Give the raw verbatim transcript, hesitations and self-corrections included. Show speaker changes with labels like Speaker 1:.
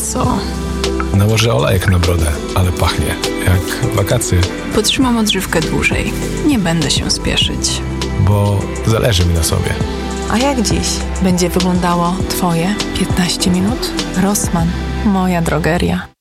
Speaker 1: co?
Speaker 2: Nałożę olejek na brodę, ale pachnie jak wakacje.
Speaker 1: Potrzymam odżywkę dłużej. Nie będę się spieszyć.
Speaker 2: Bo zależy mi na sobie.
Speaker 3: A jak dziś będzie wyglądało Twoje piętnaście minut? Rossmann, moja drogeria.